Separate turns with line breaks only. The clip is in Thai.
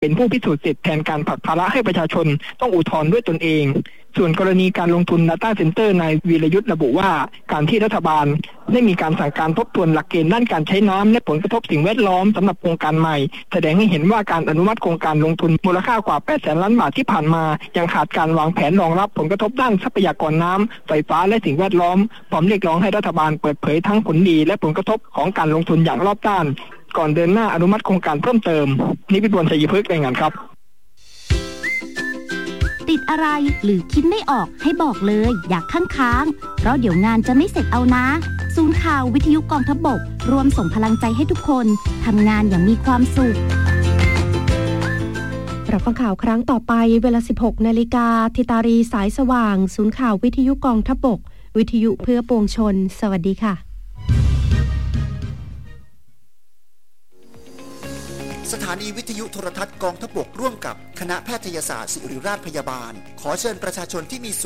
เป็นผู้พิสูจน์สิทธิแทนการผลักภาระให้ประชาชนต้องอุทธรณ์ด้วยตนเองส่วนกรณีการลงทุน Data Center นายวีรยุทธ์ระบุว่าการที่รัฐบาลได้มีการสั่งการทบทวนหลักเกณฑ์ด้านการใช้น้ำและผลกระทบสิ่งแวดล้อมสำหรับโครงการใหม่แสดงให้เห็นว่าการอนุมัติโครงการลงทุนมูลค่ากว่า 800,000 ล้านบาทที่ผ่านมายังขาดการวางแผนรองรับผลกระทบด้านทรัพยากรน้ำไฟฟ้าและสิ่งแวดล้อมพร้อมเรียกร้องให้รัฐบาลเปิดเผยทั้งผลดีและผลกระทบของการลงทุนอย่างรอบด้านก่อนเดินหน้าอนุมัติโครงการเพิ่มเติมนิพิษ ชัยพฤกษ์รายงานครับ
ติดอะไรหรือคิดไม่ออกให้บอกเลยอยากค้างเพราะเดี๋ยวงานจะไม่เสร็จเอานะศูนย์ข่าววิทยุกองทัพบกรวมส่งพลังใจให้ทุกคนทำงานอย่างมีความสุข
รับฟังข่าวครั้งต่อไปเวลา 16 นาฬิกาธิตารีสายสว่างศูนย์ข่าววิทยุกองทัพบกวิทยุเพื่อปวงชนสวัสดีค่ะ
สถานีวิทยุโทรทัศน์กองทัพบกร่วมกับคณะแพทยศาสตร์ศิริราชพยาบาลขอเชิญประชาชนที่มี